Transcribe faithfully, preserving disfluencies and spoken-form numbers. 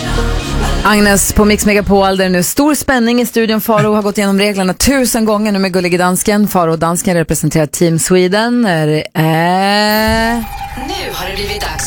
Agnes på Mix Megapol, där nu stor spänning i studion. Faro har gått igenom reglerna tusen gånger nu med Gullige Dansken. Faro och Dansken representerar Team Sweden. Är, äh... Nu har det blivit dags